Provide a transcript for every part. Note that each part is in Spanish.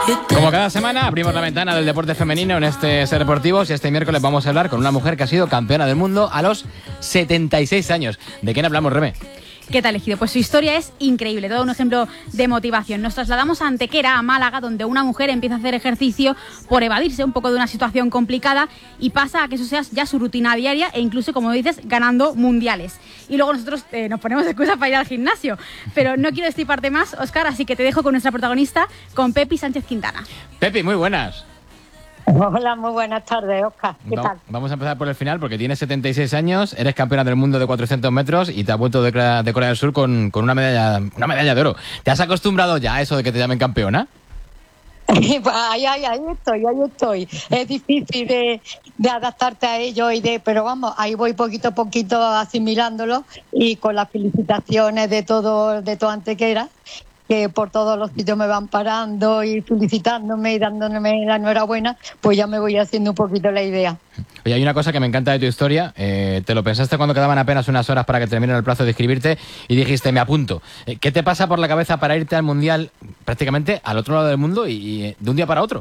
Como cada semana, abrimos la ventana del deporte femenino en este Ser Deportivos y este miércoles vamos a hablar con una mujer que ha sido campeona del mundo a los 76 años. ¿De quién hablamos, Reme? ¿Qué tal, Ejido? Pues su historia es increíble, todo un ejemplo de motivación. Nos trasladamos a Antequera, a Málaga, donde una mujer empieza a hacer ejercicio por evadirse un poco de una situación complicada y pasa a que eso sea ya su rutina diaria e incluso, como dices, ganando mundiales. Y luego nosotros nos ponemos excusas para ir al gimnasio. Pero no quiero destriparte más, Óscar, así que te dejo con nuestra protagonista, con Pepi Sánchez Quintana. Pepi, muy buenas. Hola, muy buenas tardes, Óscar. ¿Qué tal? Vamos a empezar por el final porque tienes 76 años, eres campeona del mundo de 400 metros y te has vuelto de Corea del Sur con una medalla de oro. ¿Te has acostumbrado ya a eso de que te llamen campeona? Ahí estoy. Es difícil de adaptarte a ello pero vamos, ahí voy poquito a poquito asimilándolo y con las felicitaciones de todo Antequera, que por todos los sitios me van parando y felicitándome y dándome la enhorabuena, pues ya me voy haciendo un poquito la idea. Oye, hay una cosa que me encanta de tu historia. Te lo pensaste cuando quedaban apenas unas horas para que termine el plazo de inscribirte y dijiste, me apunto. ¿Qué te pasa por la cabeza para irte al Mundial prácticamente al otro lado del mundo y de un día para otro?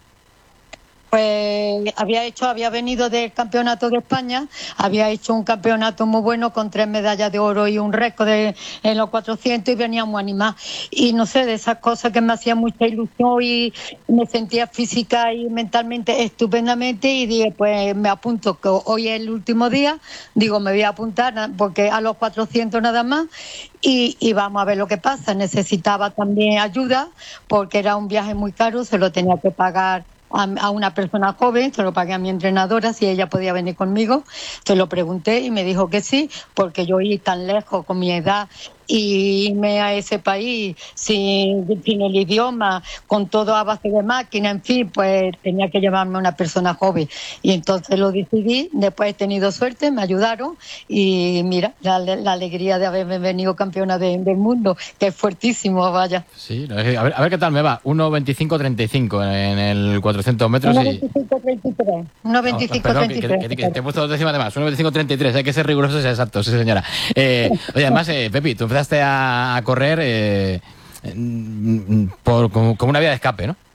Pues había venido del campeonato de España, había hecho un campeonato muy bueno con 3 medallas de oro y un récord en los 400 y venía muy animada. Y no sé, de esas cosas que me hacían mucha ilusión y me sentía física y mentalmente estupendamente y dije, pues me apunto, que hoy es el último día, digo, me voy a apuntar porque a los 400 nada más y vamos a ver lo que pasa. Necesitaba también ayuda porque era un viaje muy caro, se lo tenía que pagar a una persona joven, se lo pagué a mi entrenadora si ella podía venir conmigo, se lo pregunté y me dijo que sí, porque yo ir tan lejos con mi edad y irme a ese país sin el idioma, con todo a base de máquina, en fin, pues tenía que llevarme a una persona joven y entonces lo decidí. Después he tenido suerte, me ayudaron y mira, la alegría de haberme venido campeona del mundo, que es fuertísimo, vaya. Sí, a ver qué tal me va. 1.25.35 en el 400 metros. 1.25.33. 1.25.33. Que te he puesto 2 décimas de más. 1.25.33. Hay que ser rigurosos y exactos, sí, señora. Oye, además, Pepi, tú empezaste a correr como una vía de escape, ¿no?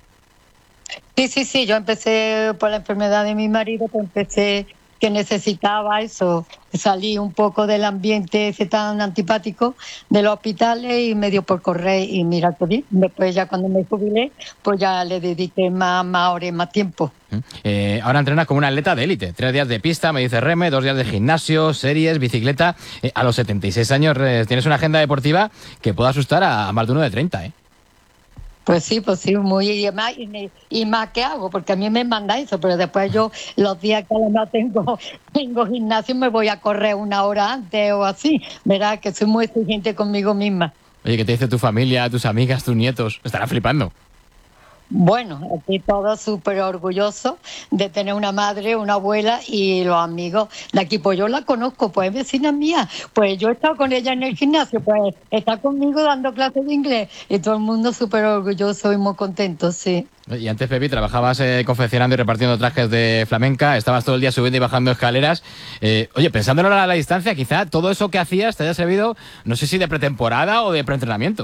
Sí, yo empecé por la enfermedad de mi marido, pues empecé que necesitaba eso, salí un poco del ambiente ese tan antipático de los hospitales y me dio por correr y mira que bien. Después ya cuando me jubilé, pues ya le dediqué más horas, más tiempo. Ahora entrenas como una atleta de élite. 3 días de pista, me dice Reme, 2 días de gimnasio, series, bicicleta. A los 76 años tienes una agenda deportiva que puede asustar a más de uno de 30, ¿eh? Pues sí, muy y más que hago, porque a mí me manda eso, pero después yo los días que no tengo gimnasio me voy a correr 1 hora antes o así, verás que soy muy exigente conmigo misma. Oye, ¿qué te dice tu familia, tus amigas, tus nietos? Estarán flipando. Bueno, aquí todos súper orgullosos de tener una madre, una abuela y los amigos de aquí. Pues yo la conozco, pues es vecina mía. Pues yo he estado con ella en el gimnasio, pues está conmigo dando clases de inglés y todo el mundo súper orgulloso y muy contento, sí. Y antes, Pepi, trabajabas confeccionando y repartiendo trajes de flamenca, estabas todo el día subiendo y bajando escaleras. Oye, pensándolo a la distancia, quizá todo eso que hacías te haya servido, no sé si de pretemporada o de preentrenamiento.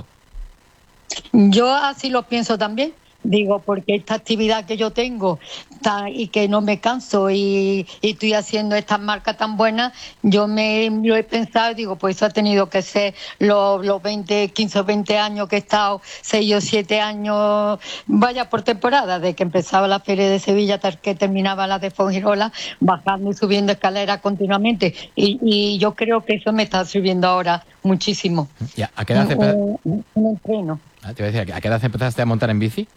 Yo así lo pienso también. Digo, porque esta actividad que yo tengo y que no me canso y estoy haciendo estas marcas tan buenas, yo lo he pensado y digo, pues eso ha tenido que ser los 15 o 20 años que he estado, 6 o 7 años, vaya por temporada, de que empezaba la Feria de Sevilla hasta que terminaba la de Fuengirola, bajando y subiendo escaleras continuamente. Y yo creo que eso me está sirviendo ahora muchísimo. Ya, ¿a qué edad un entreno. Te iba a decir, ¿a qué edad empezaste a montar en bici?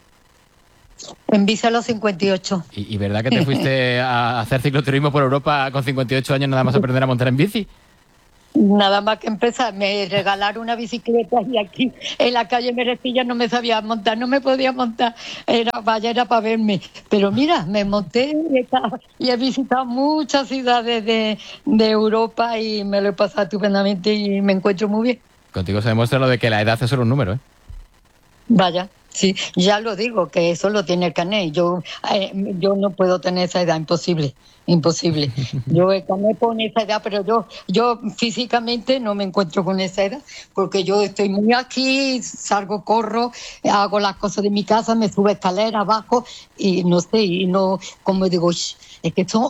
En bici a los 58. ¿Y verdad que te fuiste a hacer cicloturismo por Europa con 58 años nada más aprender a montar en bici? Nada más que empezar, me regalaron una bicicleta y aquí en la calle Merecilla no me sabía montar, no me podía montar, era para verme. Pero mira, me monté y he visitado muchas ciudades de Europa y me lo he pasado estupendamente y me encuentro muy bien. Contigo se demuestra lo de que la edad es solo un número, ¿eh? Vaya. Sí, ya lo digo, que eso lo tiene el carnet. Yo no puedo tener esa edad, imposible. Yo el carnet pone esa edad, pero yo físicamente no me encuentro con esa edad, porque yo estoy muy aquí, salgo, corro, hago las cosas de mi casa, me subo escalera abajo y no sé, y no, como digo, es que son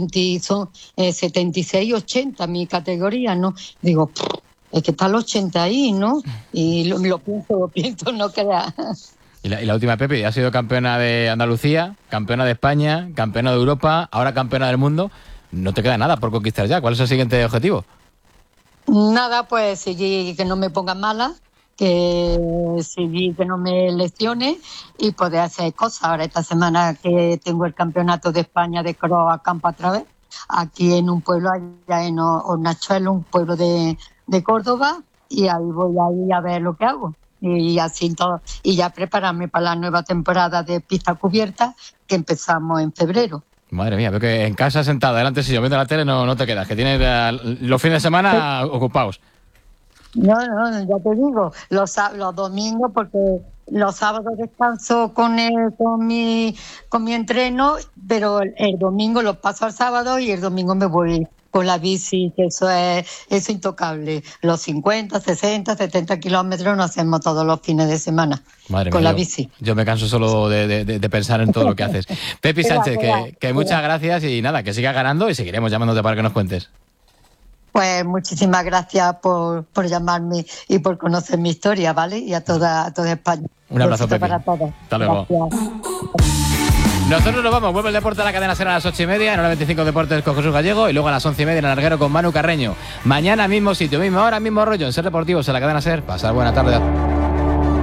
76, 80 mi categoría, ¿no? Digo, es que está el 80 ahí, ¿no? Y lo pienso, no creas. Y la última, Pepi, ha sido campeona de Andalucía, campeona de España, campeona de Europa, ahora campeona del mundo. No te queda nada por conquistar ya. ¿Cuál es el siguiente objetivo? Nada, pues seguir que no me pongan mala, que seguir que no me lesione y poder hacer cosas. Ahora esta semana que tengo el campeonato de España de cross a campo a través, aquí en un pueblo allá en Hornachuelo, un pueblo de Córdoba, y ahí voy a ir a ver lo que hago. Y así todo, y ya prepararme para la nueva temporada de pista cubierta que empezamos en febrero. Madre mía, veo que en casa sentada delante si yo viendo la tele no te quedas, que tienes los fines de semana ocupados. No, ya te digo, los domingos, porque los sábados descanso con mi entreno, pero el domingo lo paso al sábado y el domingo me voy con la bici, que eso es intocable. Los 50, 60, 70 kilómetros nos hacemos todos los fines de semana. Madre con mía, la bici. Yo me canso solo de pensar en todo lo que haces. Pepi Sánchez, que muchas gracias y nada, que sigas ganando y seguiremos llamándote para que nos cuentes. Pues muchísimas gracias por llamarme y por conocer mi historia, ¿vale? Y a toda España. Un abrazo, Pepi. Para todos. Hasta luego. Gracias. Nosotros nos vamos, vuelve el deporte a la cadena SER a las 8:30, en hora 25 Deportes con Jesús Gallego y luego a las 11:30 en el Larguero con Manu Carreño. Mañana mismo sitio, misma hora, mismo rollo en SER Deportivos en la cadena SER. Pasar buena tarde.